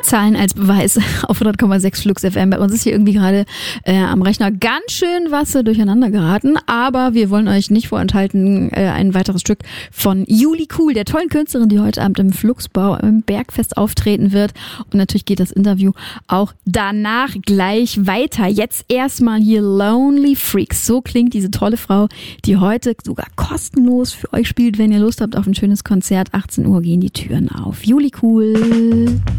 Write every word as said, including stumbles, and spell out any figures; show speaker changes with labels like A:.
A: Zahlen als Beweis auf hundert Komma sechs Flux F M. Bei uns ist hier irgendwie gerade äh, am Rechner ganz schön was durcheinander geraten, aber wir wollen euch nicht vorenthalten, äh, ein weiteres Stück von Juli Cool, der tollen Künstlerin, die heute Abend im Fluxbau im Bergfest auftreten wird. Und natürlich geht das Interview auch danach gleich weiter. Jetzt erstmal hier Lonely Freaks. So klingt diese tolle Frau, die heute sogar kostenlos für euch spielt, wenn ihr Lust habt auf ein schönes Konzert. achtzehn Uhr gehen die Türen auf. Juli Cool.